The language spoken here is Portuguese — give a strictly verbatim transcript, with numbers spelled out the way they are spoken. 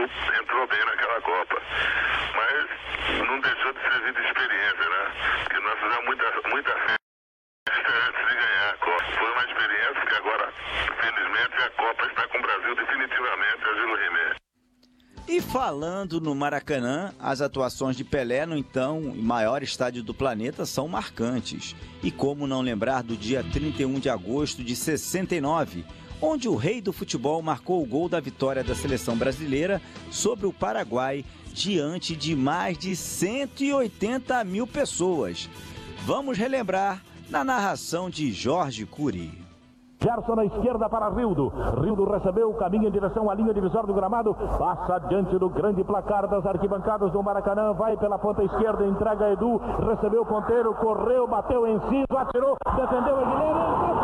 entrou bem naquela Copa. Mas não deixou de servir de experiência, né? Porque nós fizemos muita, muita festa antes de ganhar a Copa. Foi uma experiência que agora, felizmente, a Copa está com o Brasil definitivamente, a Gilo Rimet. E falando no Maracanã, as atuações de Pelé no então maior estádio do planeta são marcantes. E como não lembrar do dia trinta e um de agosto de sessenta e nove, onde o rei do futebol marcou o gol da vitória da seleção brasileira sobre o Paraguai diante de mais de cento e oitenta mil pessoas. Vamos relembrar na narração de Jorge Cury. Gerson na esquerda para Rildo. Rildo recebeu, caminha em direção à linha divisória do gramado, passa diante do grande placar das arquibancadas do Maracanã, vai pela ponta esquerda, entrega a Edu, recebeu o ponteiro, correu, bateu em cima, atirou, defendeu a Guilherme.